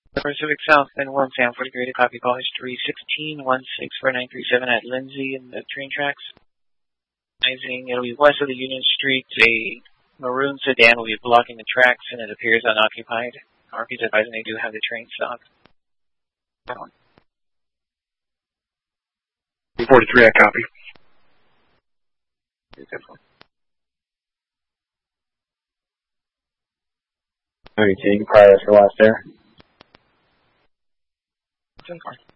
Pacific South and 1 Sam 40 grade, copy call history 16164937 at Lindsay in the train tracks. It'll be west of the Union Street. A maroon sedan will be blocking the tracks and it appears unoccupied. RP's advising they do have the train stopped. 43, I copy. Anything prior to last there? 10-4.